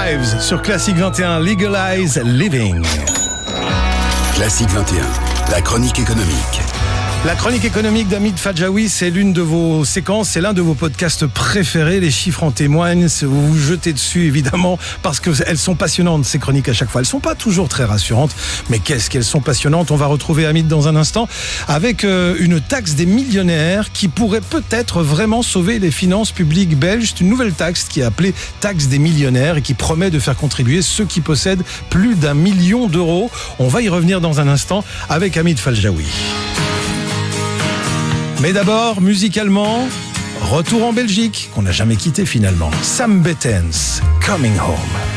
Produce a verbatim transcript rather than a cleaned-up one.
Lives sur Classic vingt et un, Legalize Living. Classic vingt et un, la chronique économique. La chronique économique d'Hamid Fadjaoui, c'est l'une de vos séquences, c'est l'un de vos podcasts préférés. Les chiffres en témoignent, vous vous jetez dessus évidemment parce qu'elles sont passionnantes ces chroniques à chaque fois. Elles sont pas toujours très rassurantes, mais qu'est-ce qu'elles sont passionnantes. On va retrouver Hamid dans un instant avec euh, une taxe des millionnaires qui pourrait peut-être vraiment sauver les finances publiques belges. C'est une nouvelle taxe qui est appelée taxe des millionnaires et qui promet de faire contribuer ceux qui possèdent plus d'un million d'euros. On va y revenir dans un instant avec Hamid Fadjaoui. Mais d'abord, musicalement, retour en Belgique, qu'on n'a jamais quitté finalement. Sam Bettens, Coming Home.